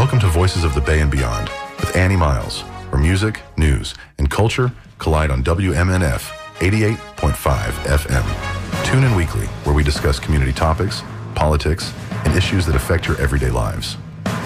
Welcome to Voices of the Bay and Beyond with Annie Miles, where music, news, and culture collide on WMNF 88.5 FM. Tune in weekly, where we discuss community topics, politics, and issues that affect your everyday lives.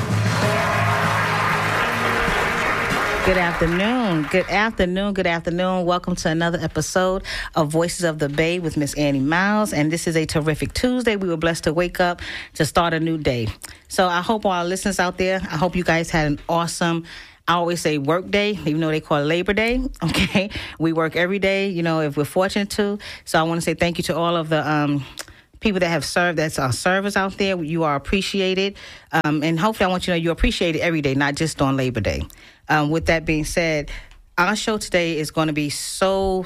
Good afternoon. Good afternoon. Good afternoon. Welcome to another episode of Voices of the Bay with Miss Annie Miles. And this is a terrific Tuesday. We were blessed to wake up to start a new day. So I hope all our listeners out there, I hope you guys had an awesome, I always say work day, even though they call it Labor Day. Okay. We work every day, you know, if we're fortunate to. So I want to say thank you to all of the people that have served, that's our servers out there. You are appreciated. And hopefully I want you to know you're appreciated every day, not just on Labor Day. With that being said, our show today is going to be so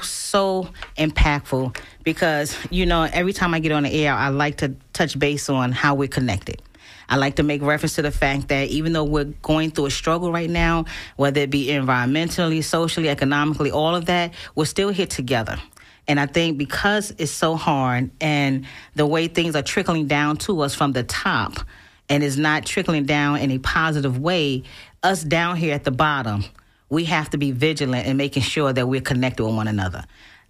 impactful because, you know, every time I get on the air, I like to touch base on how we're connected. I like to make reference to the fact that even though we're going through a struggle right now, whether it be environmentally, socially, economically, all of that, we're still here together. And I think because it's so hard and the way things are trickling down to us from the top and is not trickling down in a positive way, us down here at the bottom, we have to be vigilant in making sure that we're connected with one another.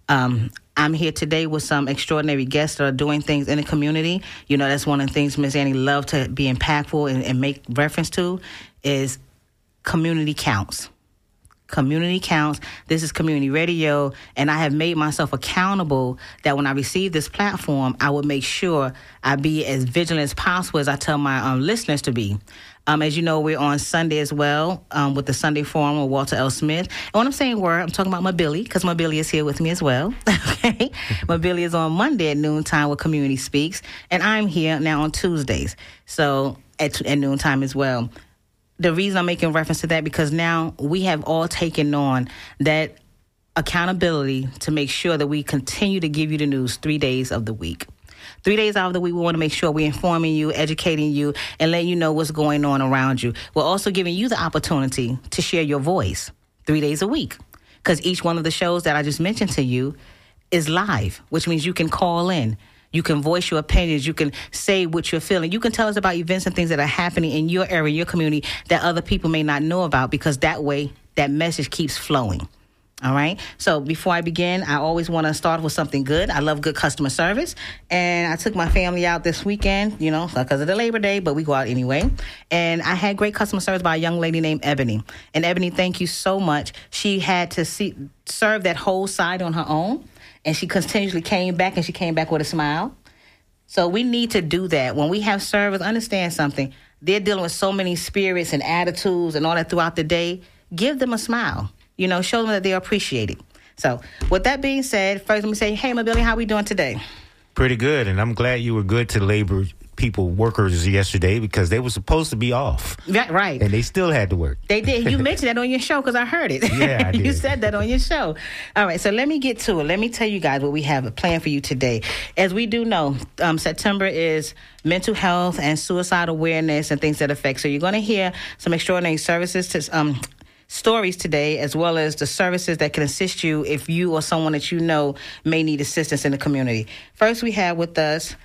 I'm here today with some extraordinary guests that are doing things in the community. You know, that's one of the things Ms. Annie loves to be impactful and make reference to is community counts. Community counts. This is community radio, and I have made myself accountable that when I receive this platform, I will make sure I be as vigilant as possible as I tell my listeners to be. As you know, we're on Sunday as well with the Sunday Forum with Walter L. Smith. And when I'm saying we're, I'm talking about my Billy, because my Billy is here with me as well. Okay, my Billy is on Monday at noontime with Community Speaks, and I'm here now on Tuesdays, so at noontime as well. The reason I'm making reference to that because now we have all taken on that accountability to make sure that we continue to give you the news 3 days of the week. 3 days out of the week, we want to make sure we're informing you, educating you, and letting you know what's going on around you. We're also giving you the opportunity to share your voice 3 days a week because each one of the shows that I just mentioned to you is live, which means you can call in. You can voice your opinions. You can say what you're feeling. You can tell us about events and things that are happening in your area, your community, that other people may not know about because that way that message keeps flowing. All right? So before I begin, I always want to start with something good. I love good customer service. And I took my family out this weekend, you know, because of the Labor Day, but we go out anyway. And I had great customer service by a young lady named Ebony. And Ebony, thank you so much. She had to serve that whole side on her own. And she continuously came back, and she came back with a smile. So we need to do that. When we have service, understand something. They're dealing with so many spirits and attitudes and all that throughout the day. Give them a smile. You know, show them that they're appreciated. So with that being said, first let me say, hey, Billy, how we doing today? Pretty good, and I'm glad you were good to labor workers yesterday because they were supposed to be off. Yeah, right. And they still had to work. They did. You mentioned that on your show because I heard it. Yeah, I did. You said that on your show. All right, so let me get to it. Let me tell you guys what we have planned for you today. As we do know, September is mental health and suicide awareness and things that affect. So you're going to hear some extraordinary services to stories today, as well as the services that can assist you if you or someone that you know may need assistance in the community. First, we have with us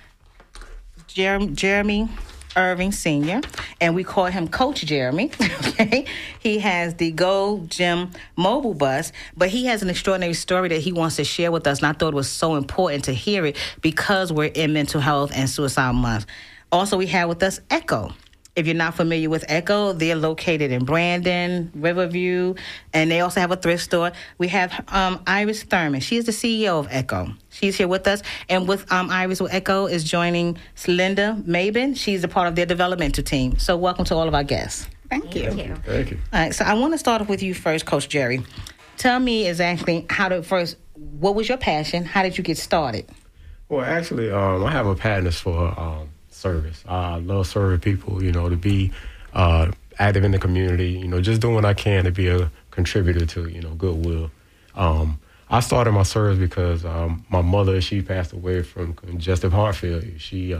Jeremy Irving Sr., and we call him Coach Jeremy. Okay, he has the Go Gym mobile bus, but he has an extraordinary story that he wants to share with us, and I thought it was so important to hear it because we're in Mental Health and Suicide Month. Also, we have with us Echo. If you're not familiar with Echo, they're located in Brandon, Riverview, and they also have a thrift store. We have Iris Thurman. She is the CEO of Echo. She's here with us. And with Iris with Echo is joining Linda Mabin. She's a part of their developmental team. So welcome to all of our guests. Thank you. Thank you. All right, so I want to start off with you first, Coach Jerry. Tell me exactly what was your passion? How did you get started? Well, actually, I have a passion for service. I love serving people, you know, to be active in the community, you know, just doing what I can to be a contributor to, you know, goodwill. I started my service because my mother, she passed away from congestive heart failure. She,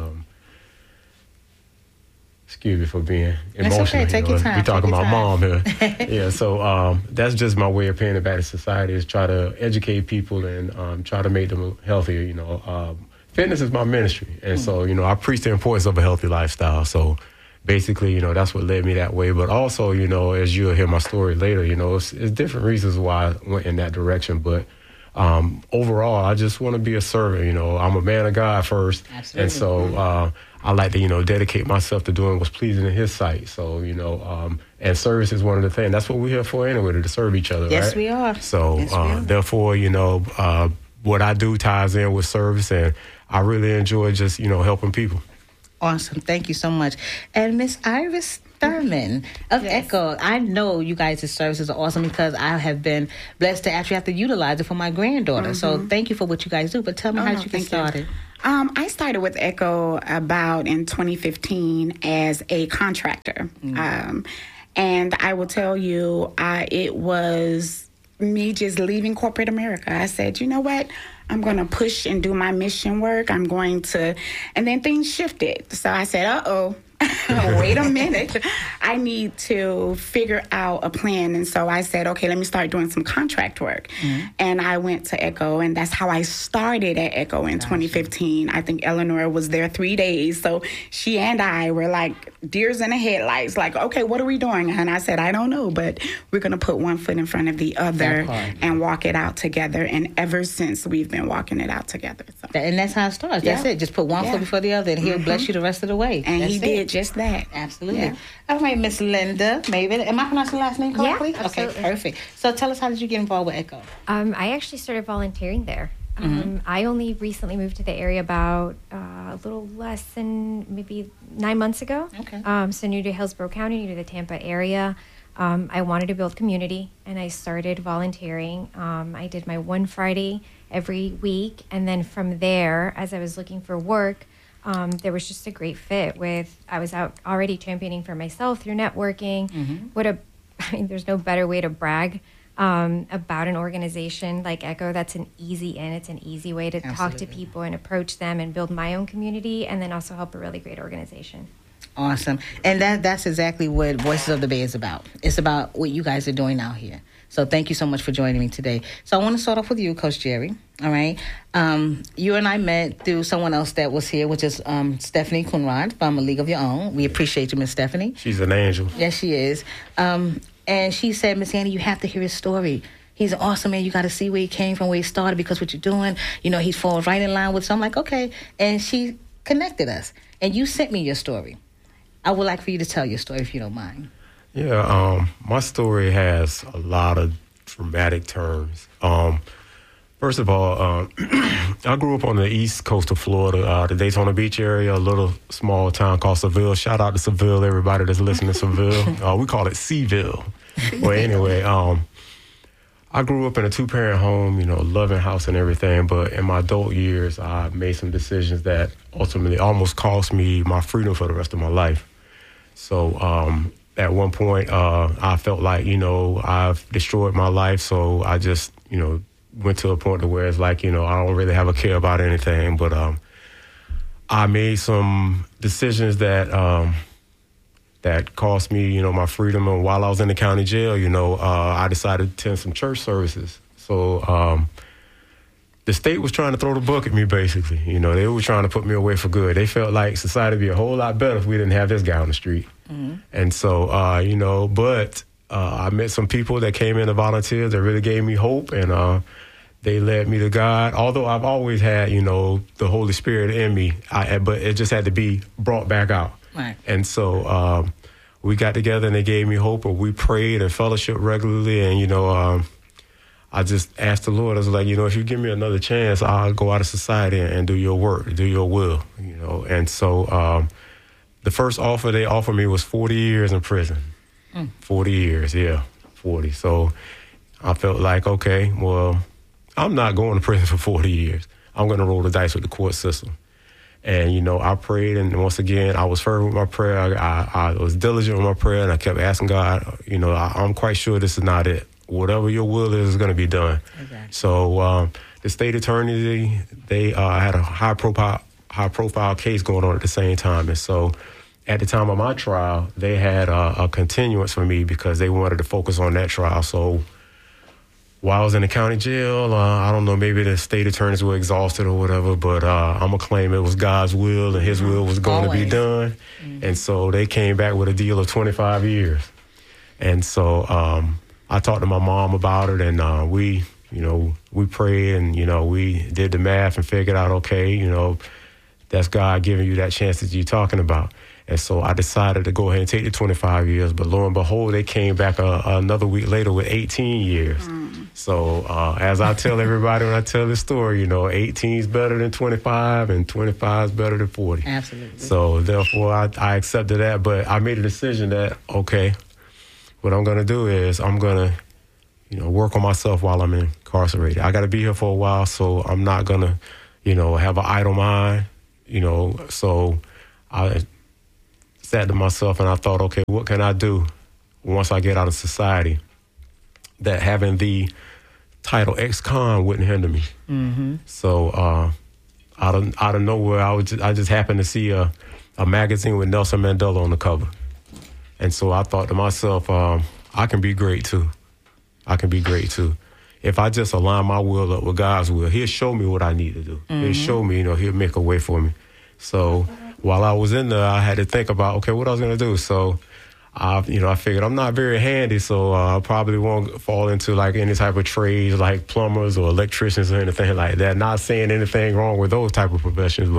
excuse me for being emotional. It's okay. Take your time. We're talking about mom here. Yeah, so that's just my way of paying it back to society is try to educate people and try to make them healthier, you know. Fitness is my ministry, and so, you know, I preach the importance of a healthy lifestyle. So basically, you know, that's what led me that way. But also, you know, as you'll hear my story later, you know, it's different reasons why I went in that direction. But overall, I just want to be a servant. You know, I'm a man of God first. Absolutely. And so I like to, you know, dedicate myself to doing what's pleasing in his sight. So, you know, and service is one of the things. That's what we're here for anyway, to serve each other, Yes, right? we are. So, Yes, we are. therefore, you know, what I do ties in with service, and I really enjoy just, you know, helping people. Awesome. Thank you so much. And Miss Iris Thurman of Echo. I know you guys' services are awesome because I have been blessed to actually have to utilize it for my granddaughter. So thank you for what you guys do. But tell me, how did you get started? I started with Echo about in 2015 as a contractor. And I will tell you, it was me just leaving corporate America. I said, you know what? I'm going to push and do my mission work. I'm going to, and then things shifted. So I said, wait a minute. I need to figure out a plan. And so I said, okay, let me start doing some contract work. And I went to Echo, and that's how I started at Echo in 2015. I think Eleanor was there 3 days. So she and I were like deers in the headlights, like, okay, what are we doing? And I said, I don't know, but we're going to put one foot in front of the other and walk it out together. And ever since, we've been walking it out together. So. And that's how it starts. That's it. Just put one foot before the other, and he'll bless you the rest of the way. And that's he did just that. Absolutely. Yeah. All right, Miss Linda, maybe. Am I pronouncing the last name correctly? Yeah, absolutely. Okay, perfect. So tell us, how did you get involved with Echo? I actually started volunteering there. I only recently moved to the area about a little less than maybe 9 months ago. Okay. So new to Hillsborough County, new to the Tampa area. I wanted to build community, and I started volunteering. I did my one Friday every week, and then from there, as I was looking for work, there was just a great fit with, I was out already championing for myself through networking. There's no better way to brag about an organization like Echo. That's an easy in. It's an easy way to talk to people and approach them and build my own community, and then also help a really great organization. Awesome. And that's exactly what Voices of the Bay is about. It's about what you guys are doing out here. So thank you so much for joining me today. So I want to start off with you, Coach Jerry. All right. You and I met through someone else that was here, which is Stephanie Kunrad from A League of Your Own. We appreciate you, Miss Stephanie. She's an angel. Yes, she is. And she said, Miss Annie, you have to hear his story. He's an awesome man. You got to see where he came from, where he started, because what you're doing, you know, he's falling right in line with. So I'm like, okay. And she connected us. And you sent me your story. I would like for you to tell your story, if you don't mind. Yeah, my story has a lot of dramatic turns. First of all, I grew up on the east coast of Florida, the Daytona Beach area, a little small town called Seville. Shout out to Seville, everybody that's listening to Seville. We call it Seaville. Well, anyway, I grew up in a two-parent home, you know, loving house and everything. But in my adult years, I made some decisions that ultimately almost cost me my freedom for the rest of my life. So at one point, I felt like, you know, I've destroyed my life. So I just, you know, went to a point to where it's like, you know, I don't really have a care about anything. But I made some decisions that that cost me, you know, my freedom. And while I was in the county jail, you know, I decided to attend some church services. So the state was trying to throw the book at me, basically. You know, they were trying to put me away for good. They felt like society would be a whole lot better if we didn't have this guy on the street. And so, you know, but I met some people that came in to volunteer that really gave me hope, and they led me to God. Although I've always had, you know, the Holy Spirit in me, but it just had to be brought back out. Right. And so we got together and they gave me hope, and we prayed and fellowship regularly. And, you know, I just asked the Lord, I was like, you know, if you give me another chance, I'll go out of society and do your work, do your will, you know. And so the first offer they offered me was 40 years in prison. 40 years, yeah, 40. So I felt like, okay, well, I'm not going to prison for 40 years. I'm going to roll the dice with the court system. And, you know, I prayed, and once again, I was fervent with my prayer. I was diligent with my prayer, and I kept asking God, you know, I'm quite sure this is not it. Whatever your will is going to be done. Exactly. So the state attorney, they had a high-profile case going on at the same time. And so at the time of my trial, they had a continuance for me because they wanted to focus on that trial. So while I was in the county jail, I don't know, maybe the state attorneys were exhausted or whatever, but I'm going to claim it was God's will and his will was going to be done. And so they came back with a deal of 25 years. And so I talked to my mom about it, and we prayed, and, we did the math and figured out, okay, that's God giving you that chance that you're talking about. And so I decided to go ahead and take the 25 years. But lo and behold, they came back another week later with 18 years. So as I tell everybody when I tell this story, 18 is better than 25 and 25 is better than 40. Absolutely. So therefore, I accepted that. But I made a decision that, okay, what I'm going to do is I'm going to, work on myself while I'm incarcerated. I got to be here for a while, so I'm not going to, have an idle mind, So I sat to myself and I thought, okay, what can I do once I get out of society that having the title ex-con wouldn't hinder me? So out of nowhere, I just happened to see a magazine with Nelson Mandela on the cover. And so I thought to myself, I can be great too. I can be great too. If I just align my will up with God's will, he'll show me what I need to do. He'll show me, he'll make a way for me. So while I was in there, I had to think about, okay, what I was going to do. So, I figured I'm not very handy, so I probably won't fall into like any type of trades like plumbers or electricians or anything like that. Not saying anything wrong with those type of professions,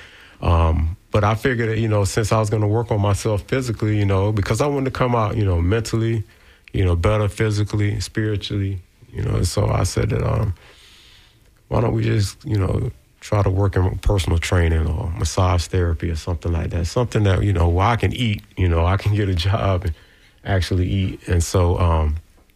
but I figured that, since I was going to work on myself physically, because I wanted to come out, mentally, better physically, spiritually, so I said that, why don't we just, try to work in personal training or massage therapy or something like that. Something that, where I can eat, I can get a job and actually eat. And so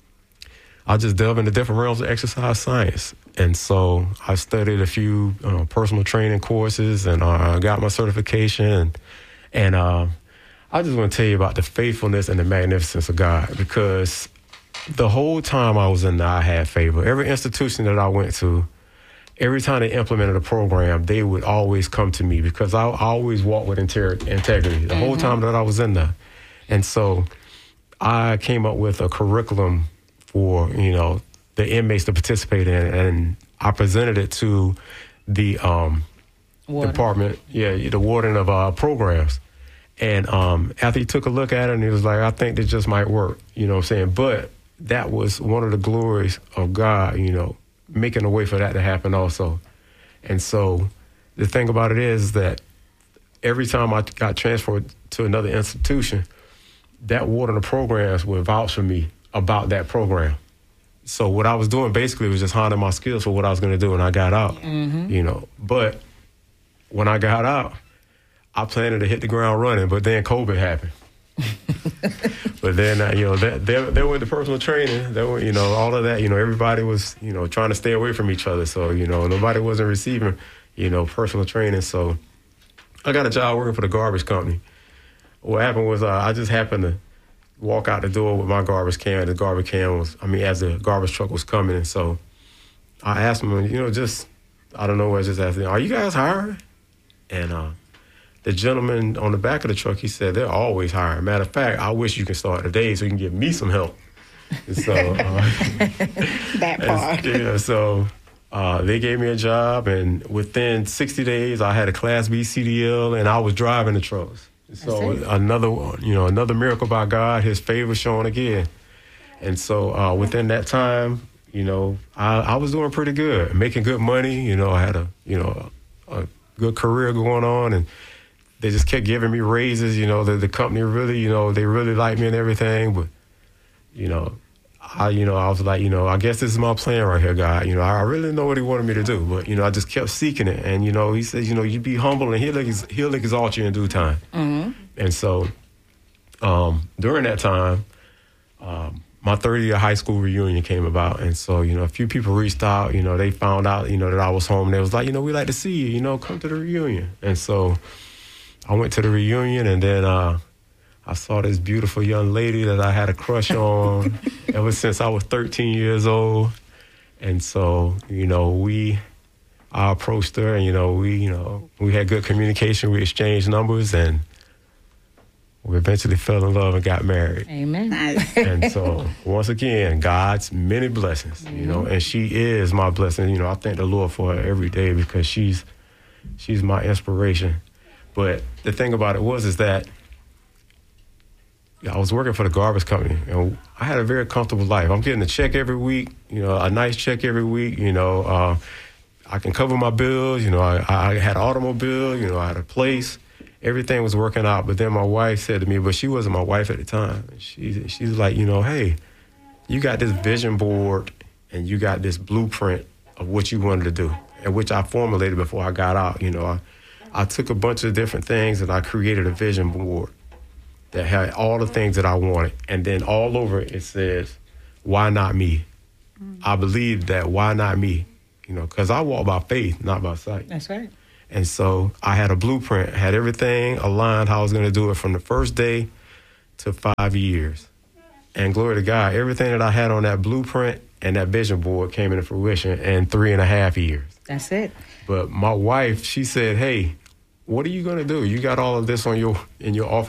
I just delve into different realms of exercise science. And so I studied a few personal training courses and I got my certification. And I just want to tell you about the faithfulness and the magnificence of God, because the whole time I was in there, I had favor. Every institution that I went to, every time they implemented a program, they would always come to me because I always walked with integrity the whole time that I was in there. And so I came up with a curriculum for, the inmates to participate in, and I presented it to the department, the warden of programs. And after he took a look at it, and he was like, I think this just might work, But that was one of the glories of God, making a way for that to happen also. And so the thing about it is that every time I got transferred to another institution, that warden of programs would vouch for me about that program. So what I was doing basically was just honing my skills for what I was going to do when I got out, But when I got out, I planned to hit the ground running, but then COVID happened. But then, there went the personal training. There were, all of that. Everybody was, trying to stay away from each other. So, nobody wasn't receiving, personal training. So I got a job working for the garbage company. What happened was I just happened to walk out the door with my garbage can. The garbage can was, as the garbage truck was coming. And so I asked them, I don't know, I just asked them, are you guys hiring? And the gentleman on the back of the truck, he said, they're always hiring. Matter of fact, I wish you can start today so you can give me some help. And so that part. So they gave me a job, and within 60 days, I had a Class B CDL, and I was driving the trucks. So another miracle by God, his favor showing again. And so within that time, I was doing pretty good, making good money. I had a good career going on, and they just kept giving me raises. The company really, they really liked me and everything. But, I was like, I guess this is my plan right here, God. I really know what he wanted me to do. But, I just kept seeking it. And, he says, you be humble and he'll exalt you in due time. And so during that time, my 30-year high school reunion came about. And so, a few people reached out. They found out, that I was home. And they was like, we'd like to see you, come to the reunion. And so I went to the reunion, and then I saw this beautiful young lady that I had a crush on ever since I was 13 years old. And so, I approached her, and, we had good communication. We exchanged numbers, and We eventually fell in love and got married. Amen. And so, once again, God's many blessings, you know, and she is my blessing. You know, I thank the Lord for her every day because she's my inspiration. But the thing about it is that I was working for the garbage company, and I had a very comfortable life. I'm getting a check every week, you know, a nice check every week, you know. I can cover my bills, you know. I had an automobile, you know, I had a place. Everything was working out, but then my wife said to me, but she wasn't my wife at the time. She's like, you know, hey, you got this vision board and you got this blueprint of what you wanted to do, and which I formulated before I got out. You know, I took a bunch of different things and I created a vision board that had all the things that I wanted, and then all over it says, why not me? I believe that why not me? You know, because I walk by faith, not by sight. That's right. And so I had a blueprint, had everything aligned how I was going to do it from the first day to 5 years. And glory to God, everything that I had on that blueprint and that vision board came into fruition in 3.5 years. That's it. But my wife, she said, hey, what are you going to do? You got all of this in your office